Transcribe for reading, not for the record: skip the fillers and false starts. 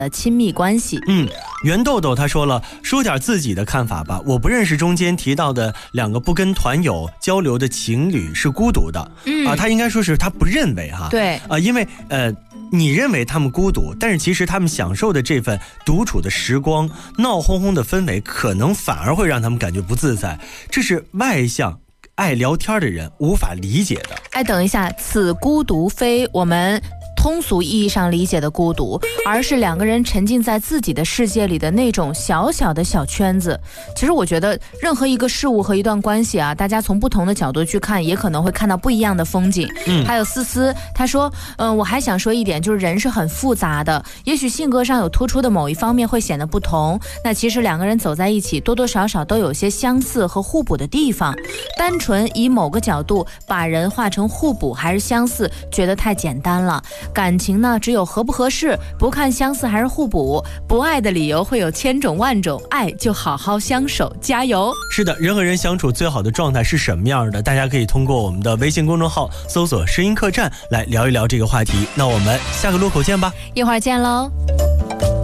亲密关系。 袁豆豆他说了，说点自己的看法吧。我不认识中间提到的两个不跟团友交流的情侣是孤独的。他应该说是他不认为哈。 对因为你认为他们孤独，但是其实他们享受的这份独处的时光，闹哄哄的氛围，可能反而会让他们感觉不自在。这是外向爱聊天的人无法理解的。 等一下，此孤独非我们通俗意义上理解的孤独，而是两个人沉浸在自己的世界里的那种小小的小圈子。其实我觉得任何一个事物和一段关系啊，大家从不同的角度去看，也可能会看到不一样的风景。还有思思他说我还想说一点，就是人是很复杂的，也许性格上有突出的某一方面会显得不同，那其实两个人走在一起多多少少都有些相似和互补的地方。单纯以某个角度把人画成互补还是相似，觉得太简单了。感情呢，只有合不合适，不看相似还是互补。不爱的理由会有千种万种，爱就好好相守，加油。 是的，人和人相处最好的状态是什么样的？大家可以通过我们的微信公众号搜索声音客栈来聊一聊这个话题。那我们下个路口见吧， 一会儿见喽。